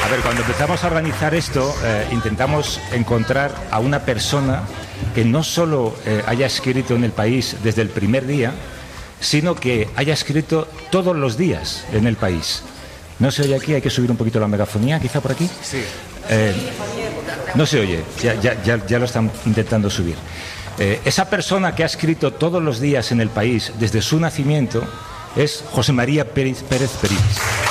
ver, cuando empezamos a organizar esto, intentamos encontrar a una persona que no solo haya escrito en El País desde el primer día, sino que haya escrito todos los días en El País. No se oye aquí, hay que subir un poquito la megafonía, quizá por aquí. Sí. No se oye, ya lo están intentando subir. Esa persona que ha escrito todos los días en El País desde su nacimiento es José María Pérez Perías.